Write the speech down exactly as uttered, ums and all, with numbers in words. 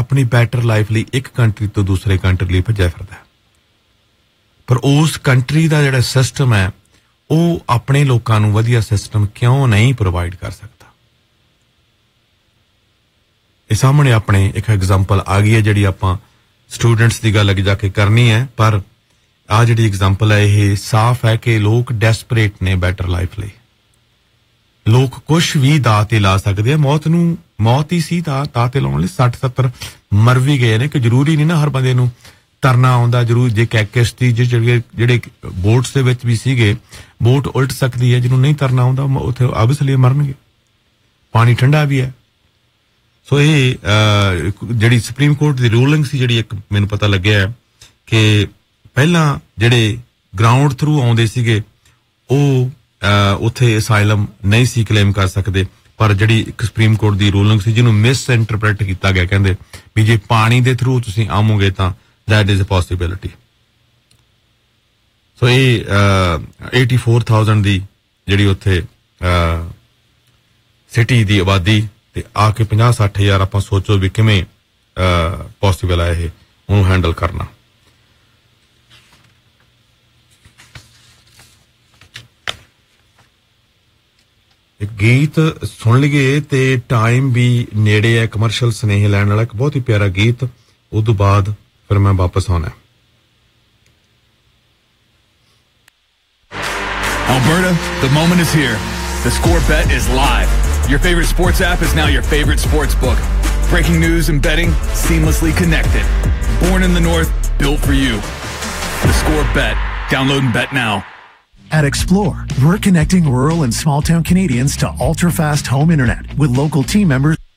अपनी batter life ਲਈ ਇੱਕ ਕੰਟਰੀ ਤੋਂ ਦੂਸਰੇ ਕੰਟਰੀ ਲਈ ਭੱਜਿਆ ਫਿਰਦਾ ਪਰ ਉਸ ਕੰਟਰੀ ਦਾ ਜਿਹੜਾ ਸਿਸਟਮ ਹੈ ਉਹ ਆਪਣੇ ਲੋਕਾਂ ਨੂੰ ਵਧੀਆ ਸਿਸਟਮ ਕਿਉਂ ਨਹੀਂ ਪ੍ਰੋਵਾਈਡ ਕਰ ਸਕਦਾ ਇਹ ਸਾਹਮਣੇ ਆਪਣੇ ਇੱਕ ਐਗਜ਼ਾਮਪਲ ਆ ਗਈ ਹੈ ਜਿਹੜੀ ਆਪਾਂ ਸਟੂਡੈਂਟਸ ਦੀ ਗੱਲ ਅੱਗੇ ਜਾ ਕੇ ਕਰਨੀ ਹੈ ਪਰ ਆ ਜਿਹੜੀ ਐਗਜ਼ਾਮਪਲ ਹੈ ਇਹ ਸਾਫ਼ ਹੈ ਕਿ ਲੋਕ ਡੈਸਪਰੇਟ ਨੇ ਬੈਟਰ ਲਾਈਫ ਲਈ ਲੋਕ ਕੁਛ ਵੀ ਦਾਅ ਤੇ ਲਾ ਸਕਦੇ ਆ ਮੌਤ ਨੂੰ ਮੌਤ ਹੀ ਸੀ ਤਾਂ ਦਾਅ ਤੇ ਲਾਉਣ ਲਈ ਸੱਠ ਸੱਤਰ ਮਰ ਵੀ ਗਏ ਨੇ ਕਿ ਜ਼ਰੂਰੀ ਨਹੀਂ ਨਾ ਹਰ ਬੰਦੇ ਨੂੰ ਤਰਨਾ ਆਉਂਦਾ ਜ਼ਰੂਰ ਜੇ ਕਿਸ਼ਤੀ ਜਿਹੜੇ ਜਿਹੜੇ ਬੋਟਸ ਦੇ ਵਿੱਚ ਵੀ ਸੀਗੇ ਬੋਟ ਉਲਟ ਸਕਦੀ ਹੈ ਜਿਹਨੂੰ ਨਹੀਂ ਤਰਨਾ ਆਉਂਦਾ ਉੱਥੇ ਆਬਵੀਅਸਲੀ ਮਰਨਗੇ ਪਾਣੀ ਠੰਡਾ ਵੀ ਹੈ ਸੋ ਇਹ ਜਿਹੜੀ ਸੁਪਰੀਮ ਕੋਰਟ ਦੀ ਰੂਲਿੰਗ ਸੀ ਜਿਹੜੀ ਇੱਕ ਮੈਨੂੰ ਪਤਾ ਲੱਗਿਆ ਕਿ ਪਹਿਲਾਂ ਜਿਹੜੇ ਗਰਾਊਂਡ ਥਰੂ ਆਉਂਦੇ ਸੀਗੇ ਉਹ ਉੱਥੇ ਅਸਾਈਲਮ ਨਹੀਂ ਸੀ ਕਲੇਮ ਕਰ ਸਕਦੇ ਪਰ ਜਿਹੜੀ ਇੱਕ ਸੁਪਰੀਮ ਕੋਰਟ ਦੀ ਰੂਲਿੰਗ ਸੀ ਜਿਹਨੂੰ ਮਿਸ ਇੰਟਰਪ੍ਰੀਟ ਕੀਤਾ ਗਿਆ ਕਹਿੰਦੇ ਵੀ ਜੇ ਪਾਣੀ ਦੇ ਥਰੂ ਤੁਸੀਂ ਆਵੋਗੇ ਤਾਂ that is a possibility so ਇਹ eighty-four thousand ਦੀ ਜਿਹੜੀ ਉੱਥੇ ਸਿਟੀ ਦੀ ਆਬਾਦੀ ਤੇ ਆ ਕੇ fifty sixty ਹਜ਼ਾਰ ਆਪਾਂ ਸੋਚੋ ਵੀ ਕਿਵੇਂ ਪੋਸੀਬਲ ਹੈ ਇਹ ਉਹਨੂੰ ਹੈਂਡਲ ਕਰਨਾ ਇੱਕ ਗੀਤ ਸੁਣ ਲਈਏ ਤੇ ਟਾਈਮ ਵੀ ਨੇੜੇ ਹੈ ਕਮਰਸ਼ੀਅਲ ਸਨੇਹ ਲੈਣ ਵਾਲਾ ਇੱਕ ਬਹੁਤ ਹੀ ਪਿਆਰਾ ਗੀਤ ਉਸ ਤੋਂ ਬਾਅਦ ਫਿਰ ਮੈਂ ਵਾਪਸ ਆਉਣਾ Alberta, the moment is here. The Score Bet is live. Your favorite sports app is now your favorite sports book. Breaking news and betting seamlessly connected. Born in the North, built for you. The Score Bet. Download and bet now. At Explore, we're connecting rural and small-town Canadians to ultra-fast home internet with local team members